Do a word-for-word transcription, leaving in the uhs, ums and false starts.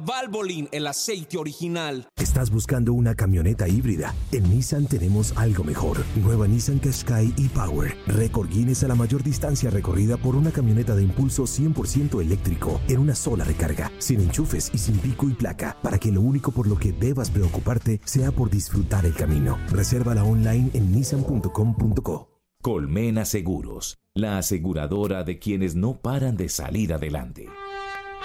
Valvoline, el aceite original. ¿Estás buscando una camioneta híbrida? En Nissan tenemos algo mejor. Nueva Nissan Qashqai e-Power. Récord Guinness a la mayor distancia recorrida por una camioneta de impulso cien por ciento eléctrico en una sola recarga, sin enchufes y sin pico y placa, para que lo único por lo que debas preocuparte sea por disfrutar el camino. Resérvala online en nissan punto com punto co. Colmena Seguros, la aseguradora de quienes no paran de salir adelante.